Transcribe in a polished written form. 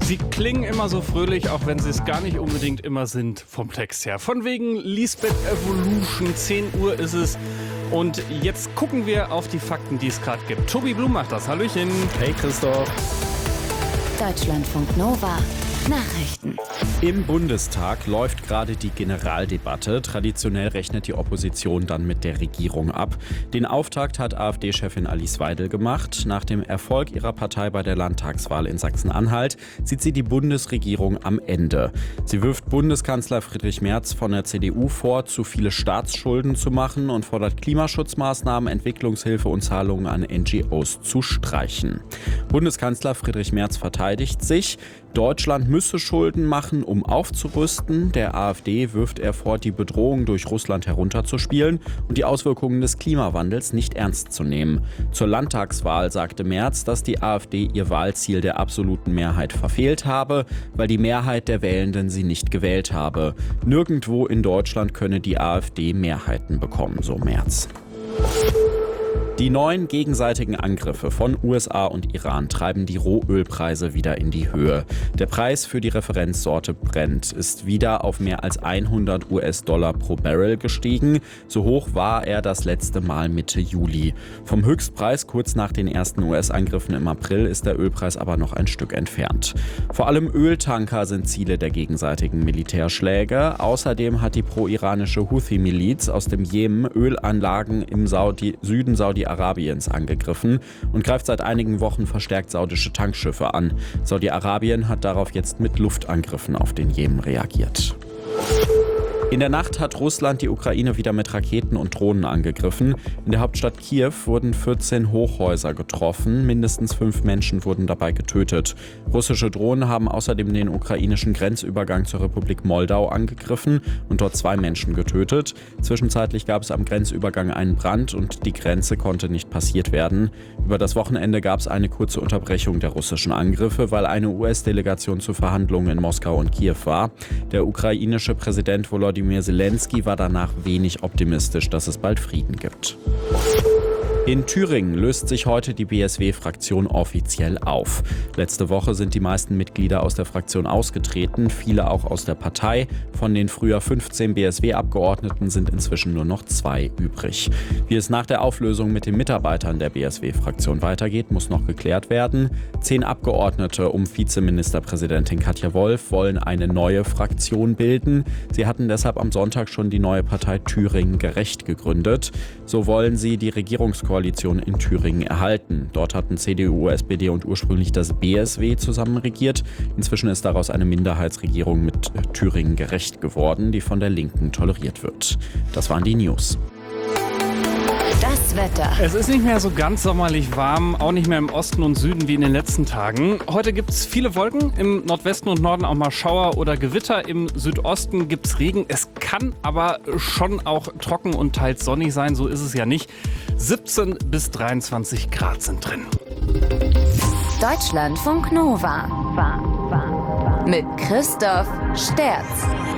Sie klingen immer so fröhlich, auch wenn sie es gar nicht unbedingt immer sind vom Text her. Von wegen Lisbeth Evolution, 10 Uhr ist es. Und jetzt gucken wir auf die Fakten, die es gerade gibt. Tobi Blum macht das. Hallöchen. Hey Christoph. Deutschlandfunk Nova. Nachrichten. Im Bundestag läuft gerade die Generaldebatte. Traditionell rechnet die Opposition dann mit der Regierung ab. Den Auftakt hat AfD-Chefin Alice Weidel gemacht. Nach dem Erfolg ihrer Partei bei der Landtagswahl in Sachsen-Anhalt sieht sie die Bundesregierung am Ende. Sie wirft Bundeskanzler Friedrich Merz von der CDU vor, zu viele Staatsschulden zu machen und fordert Klimaschutzmaßnahmen, Entwicklungshilfe und Zahlungen an NGOs zu streichen. Bundeskanzler Friedrich Merz verteidigt sich. Deutschland müsse Schulden machen, um aufzurüsten. Der AfD wirft er vor, die Bedrohung durch Russland herunterzuspielen und die Auswirkungen des Klimawandels nicht ernst zu nehmen. Zur Landtagswahl sagte Merz, dass die AfD ihr Wahlziel der absoluten Mehrheit verfehlt habe, weil die Mehrheit der Wählenden sie nicht gewählt habe. Nirgendwo in Deutschland könne die AfD Mehrheiten bekommen, so Merz. Die neuen gegenseitigen Angriffe von USA und Iran treiben die Rohölpreise wieder in die Höhe. Der Preis für die Referenzsorte Brent ist wieder auf mehr als 100 US-Dollar pro Barrel gestiegen. So hoch war er das letzte Mal Mitte Juli. Vom Höchstpreis kurz nach den ersten US-Angriffen im April ist der Ölpreis aber noch ein Stück entfernt. Vor allem Öltanker sind Ziele der gegenseitigen Militärschläge. Außerdem hat die pro-iranische Houthi-Miliz aus dem Jemen Ölanlagen im Süden Saudi-Arabiens angegriffen und greift seit einigen Wochen verstärkt saudische Tankschiffe an. Saudi-Arabien hat darauf jetzt mit Luftangriffen auf den Jemen reagiert. In der Nacht hat Russland die Ukraine wieder mit Raketen und Drohnen angegriffen. In der Hauptstadt Kiew wurden 14 Hochhäuser getroffen. Mindestens 5 Menschen wurden dabei getötet. Russische Drohnen haben außerdem den ukrainischen Grenzübergang zur Republik Moldau angegriffen und dort 2 Menschen getötet. Zwischenzeitlich gab es am Grenzübergang einen Brand und die Grenze konnte nicht passiert werden. Über das Wochenende gab es eine kurze Unterbrechung der russischen Angriffe, weil eine US-Delegation zu Verhandlungen in Moskau und Kiew war. Der ukrainische Präsident Volodymyr Zelensky war danach wenig optimistisch, dass es bald Frieden gibt. In Thüringen löst sich heute die BSW-Fraktion offiziell auf. Letzte Woche sind die meisten Mitglieder aus der Fraktion ausgetreten, viele auch aus der Partei. Von den früher 15 BSW-Abgeordneten sind inzwischen nur noch 2 übrig. Wie es nach der Auflösung mit den Mitarbeitern der BSW-Fraktion weitergeht, muss noch geklärt werden. 10 Abgeordnete um Vizeministerpräsidentin Katja Wolf wollen eine neue Fraktion bilden. Sie hatten deshalb am Sonntag schon die neue Partei Thüringen Gerecht gegründet. So wollen sie die Regierungskoalition in Thüringen erhalten. Dort hatten CDU, SPD und ursprünglich das BSW zusammen regiert. Inzwischen ist daraus eine Minderheitsregierung mit Thüringen Gerecht geworden, die von der Linken toleriert wird. Das waren die News. Das Wetter. Es ist nicht mehr so ganz sommerlich warm, auch nicht mehr im Osten und Süden wie in den letzten Tagen. Heute gibt es viele Wolken, im Nordwesten und Norden auch mal Schauer oder Gewitter. Im Südosten gibt es Regen. Es kann aber schon auch trocken und teils sonnig sein, so ist es ja nicht. 17 bis 23 Grad sind drin. Deutschlandfunk Nova. Mit Christoph Sterz.